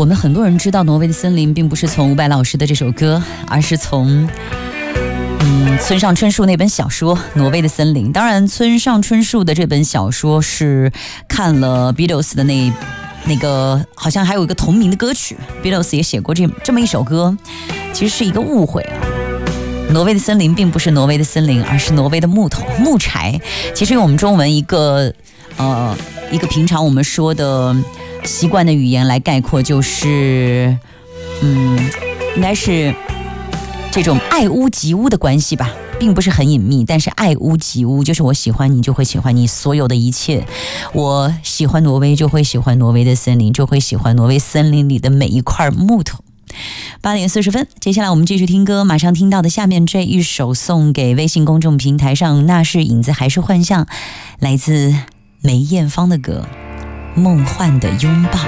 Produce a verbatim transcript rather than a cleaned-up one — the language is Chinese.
我们很多人知道挪威的森林并不是从伍佰老师的这首歌，而是从嗯村上春树那本小说《挪威的森林》。当然村上春树的这本小说是看了 Beatles 的那那个好像还有一个同名的歌曲， Beatles 也写过这这么一首歌，其实是一个误会啊。挪威的森林并不是挪威的森林，而是挪威的木头木柴。其实用我们中文一个呃一个平常我们说的习惯的语言来概括，就是嗯应该是这种爱屋及乌的关系吧，并不是很隐秘，但是爱屋及乌就是我喜欢你就会喜欢你所有的一切，我喜欢挪威就会喜欢挪威的森林，就会喜欢挪威森林里的每一块木头。八点四十分，接下来我们继续听歌，马上听到的下面这一首送给微信公众平台上那是影子还是幻象，来自梅艳芳的歌《梦幻的拥抱》。